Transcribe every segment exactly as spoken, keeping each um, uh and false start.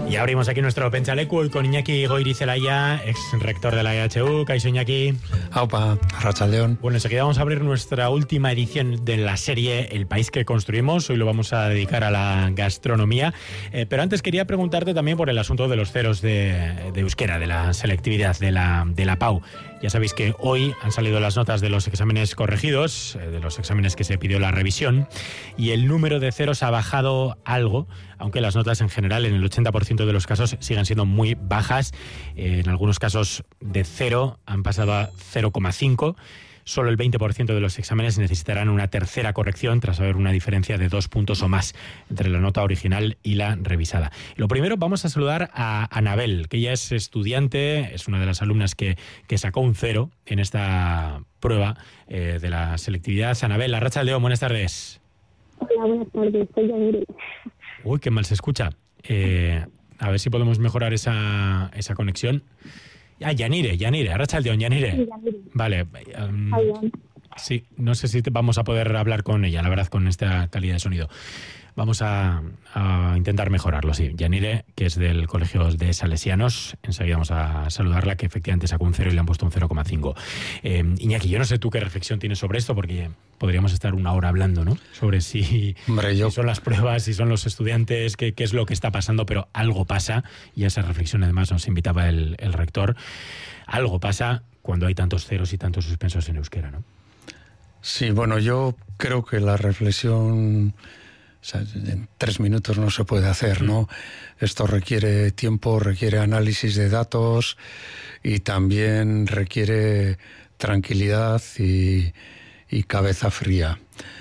Y abrimos aquí nuestro Pentsaleku con Iñaki Goirizelaya, ex rector de la E H U. Kaixo, Iñaki. Aupa, arratsaldeon. Bueno, enseguida vamos a abrir nuestra última edición de la serie El País que Construimos. Hoy lo vamos a dedicar a la gastronomía. Eh, pero antes quería preguntarte también por el asunto de los ceros de, de euskera, de la selectividad, de la, de la P A U. Ya sabéis que hoy han salido las notas de los exámenes corregidos, eh, de los exámenes que se pidió la revisión, y el número de ceros ha bajado algo, aunque las notas en general, en el ochenta por ciento de los casos, siguen siendo muy bajas. Eh, en algunos casos de cero han pasado a cero coma cinco. Solo el veinte por ciento de los exámenes necesitarán una tercera corrección tras haber una diferencia de dos puntos o más entre la nota original y la revisada. Lo primero, vamos a saludar a Anabel, que ella es estudiante, es una de las alumnas que, que sacó un cero en esta prueba eh, de la selectividad. Anabel, arratsaldeon, buenas tardes. Hola, buenas tardes, soy Yanire. Uy, qué mal se escucha. Eh, a ver si podemos mejorar esa, esa conexión. Ah, Yanire, Yanire, arratsaldeon, Yanire. Sí, Yanire. Vale. Um, Ayón. sí, no sé si te vamos a poder hablar con ella, la verdad, con esta calidad de sonido. Vamos a, a intentar mejorarlo, sí. Yanire, que es del Colegio de Salesianos, enseguida vamos a saludarla, que efectivamente sacó un cero y le han puesto un cero coma cinco. Eh, Iñaki, yo no sé tú qué reflexión tienes sobre esto, porque podríamos estar una hora hablando, ¿no? Sobre si, Hombre, yo... si son las pruebas, si son los estudiantes, qué, qué es lo que está pasando, pero algo pasa, y a esa reflexión además nos invitaba el, el rector. Algo pasa cuando hay tantos ceros y tantos suspensos en euskera, ¿no? Sí, bueno, yo creo que la reflexión... O sea, en tres minutos no se puede hacer, ¿no? Esto requiere tiempo, requiere análisis de datos y también requiere tranquilidad y, y cabeza fría.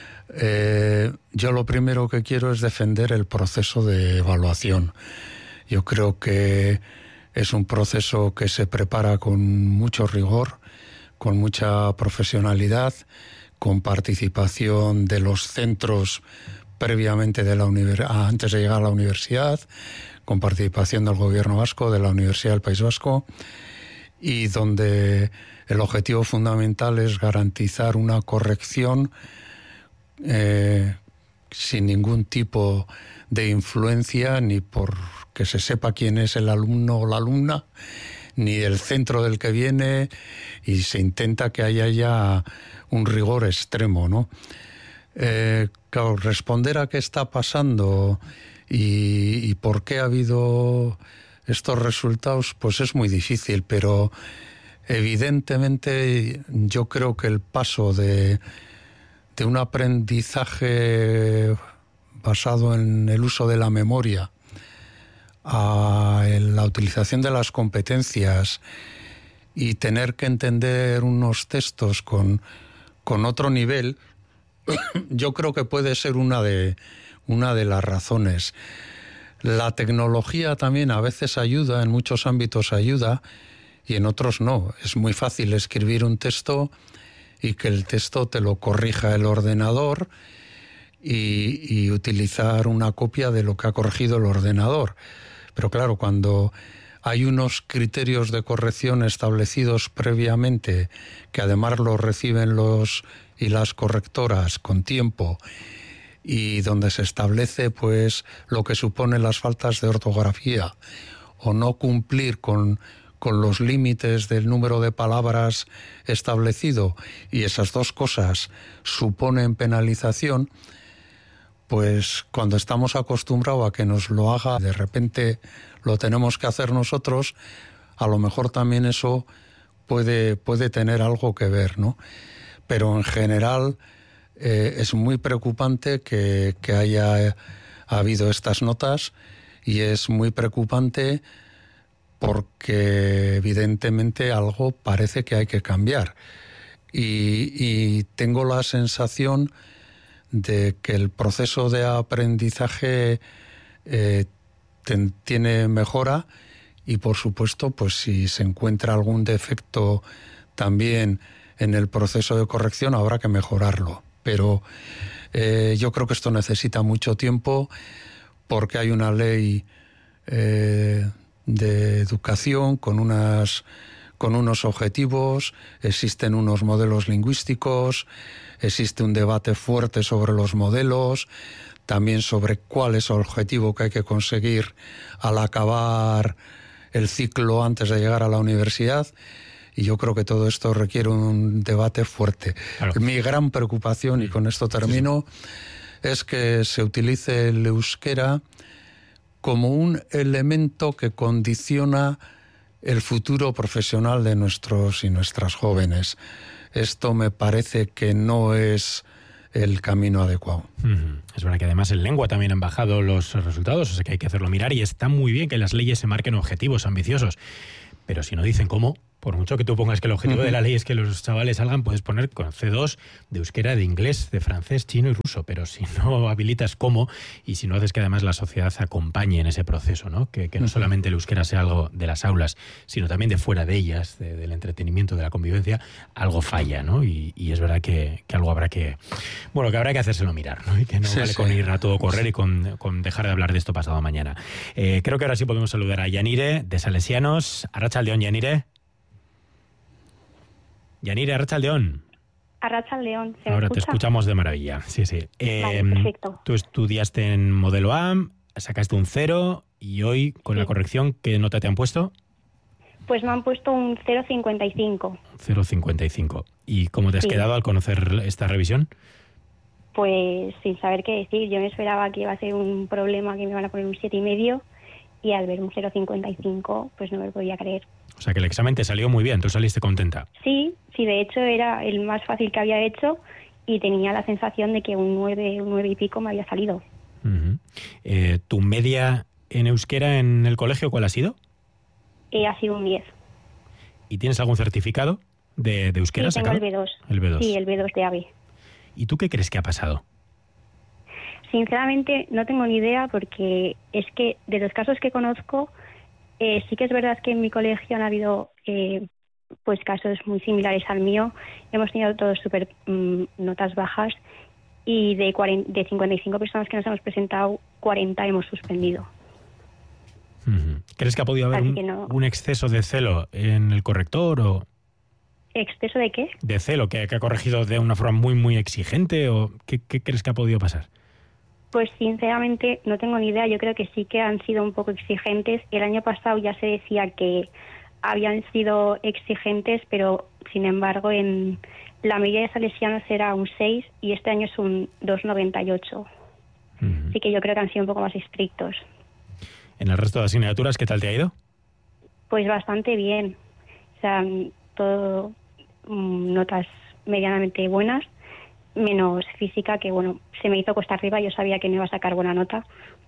Eh, yo lo primero que quiero es defender el proceso de evaluación. Yo creo que es un proceso que se prepara con mucho rigor, con mucha profesionalidad, con participación de los centros previamente de la univers- antes de llegar a la universidad, con participación del Gobierno vasco, de la Universidad del País Vasco, y donde el objetivo fundamental es garantizar una corrección eh, sin ningún tipo de influencia, ni por que se sepa quién es el alumno o la alumna, ni del centro del que viene, y se intenta que haya ya un rigor extremo, ¿no? Eh, claro, responder a qué está pasando y, y por qué ha habido estos resultados, pues es muy difícil, pero evidentemente yo creo que el paso de, de un aprendizaje basado en el uso de la memoria a la utilización de las competencias y tener que entender unos textos con, con otro nivel, yo creo que puede ser una de, una de las razones. La tecnología también a veces ayuda, en muchos ámbitos ayuda y en otros no. Es muy fácil escribir un texto y que el texto te lo corrija el ordenador y, y utilizar una copia de lo que ha corregido el ordenador. Pero claro, cuando hay unos criterios de corrección establecidos previamente, que además los reciben los y las correctoras con tiempo, y donde se establece pues lo que suponen las faltas de ortografía o no cumplir con, con los límites del número de palabras establecido, y esas dos cosas suponen penalización, pues cuando estamos acostumbrados a que nos lo haga, de repente lo tenemos que hacer nosotros, a lo mejor también eso puede, puede tener algo que ver, ¿no? Pero en general eh, es muy preocupante que, que haya habido estas notas, y es muy preocupante porque evidentemente algo parece que hay que cambiar. Y, y tengo la sensación de que el proceso de aprendizaje eh, ten, tiene mejora, y por supuesto, pues si se encuentra algún defecto también en el proceso de corrección, habrá que mejorarlo. Pero eh, yo creo que esto necesita mucho tiempo, porque hay una ley eh, de educación con unas con unos objetivos, existen unos modelos lingüísticos, existe un debate fuerte sobre los modelos, también sobre cuál es el objetivo que hay que conseguir al acabar el ciclo antes de llegar a la universidad. Y yo creo que todo esto requiere un debate fuerte. Claro. Mi gran preocupación, y con esto termino, es que se utilice el euskera como un elemento que condiciona el futuro profesional de nuestros y nuestras jóvenes. Esto me parece que no es el camino adecuado. Uh-huh. Es verdad que además en lengua también han bajado los resultados, o sea que hay que hacerlo mirar, y está muy bien que las leyes se marquen objetivos ambiciosos, pero si no dicen cómo, por mucho que tú pongas que el objetivo uh-huh. de la ley es que los chavales salgan, puedes poner con ce dos de euskera, de inglés, de francés, chino y ruso, pero si no habilitas cómo, y si no haces que además la sociedad acompañe en ese proceso, ¿no? Que, que no uh-huh. solamente el euskera sea algo de las aulas, sino también de fuera de ellas, de, del entretenimiento, de la convivencia, algo falla, ¿no? Y, y es verdad que, que algo habrá que, bueno, que habrá que hacérselo mirar, ¿no? Y que no sí, vale sí. con ir a todo correr y con, con dejar de hablar de esto pasado mañana. Eh, creo que ahora sí podemos saludar a Yanire, de Salesianos. Arratsaldeon, Yanire. Yanire, Arratsaldeon. Arratsaldeon, ¿se Ahora me te escucha? escuchamos de maravilla, sí, sí. Eh, vale, perfecto. Tú estudiaste en Modelo A, sacaste un cero y hoy, con sí. la corrección, ¿qué nota te han puesto? Pues me han puesto un cero coma cincuenta y cinco. cero coma cincuenta y cinco. ¿Y cómo te has sí. quedado al conocer esta revisión? Pues sin saber qué decir. Yo me esperaba que iba a ser un problema, que me iban a poner un siete y medio, y al ver un cero coma cincuenta y cinco, pues no me lo podía creer. O sea que el examen te salió muy bien, tú saliste contenta. Sí, sí, de hecho era el más fácil que había hecho y tenía la sensación de que un nueve, un nueve y pico me había salido. Uh-huh. Eh, ¿Tu media en euskera en el colegio cuál ha sido? Eh, ha sido un diez. ¿Y tienes algún certificado de, de euskera sí, sacado? tengo el B dos. El B dos. Sí, el B dos de A B. ¿Y tú qué crees que ha pasado? Sinceramente no tengo ni idea, porque es que de los casos que conozco, eh, sí que es verdad que en mi colegio han habido eh, pues casos muy similares al mío. Hemos tenido todos súper mmm, notas bajas, y de, cuarenta, de cincuenta y cinco personas que nos hemos presentado, cuarenta hemos suspendido. Uh-huh. ¿Crees que ha podido haber un, no. un exceso de celo en el corrector? O ¿Exceso de qué? De celo, que, que ha corregido de una forma muy, muy exigente, o ¿qué, qué crees que ha podido pasar? Pues sinceramente no tengo ni idea. Yo creo que sí que han sido un poco exigentes. El año pasado ya se decía que habían sido exigentes, pero sin embargo en la media de Salesianos era un seis y este año es un dos coma noventa y ocho. Uh-huh. Así que yo creo que han sido un poco más estrictos. ¿En el resto de asignaturas qué tal te ha ido? Pues bastante bien. O sea, todo mmm, notas medianamente buenas, menos física, que bueno, se me hizo cuesta arriba. Yo sabía que no iba a sacar buena nota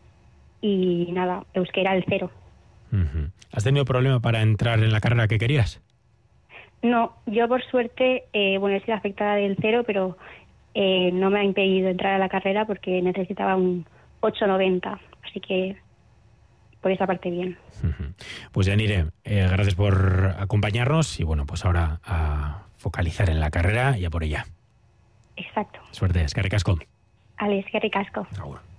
y nada, euskera el cero. Uh-huh. ¿Has tenido problema para entrar en la carrera que querías? No, yo por suerte, eh, bueno, he sido afectada del cero, pero eh, no me ha impedido entrar a la carrera porque necesitaba un ocho noventa, así que por esa parte bien. Uh-huh. Pues Yanire, eh, gracias por acompañarnos y bueno, pues ahora a focalizar en la carrera y a por ella. Exacto. Suerte, eskerrik asko. Ale, eskerrik asko. Agur.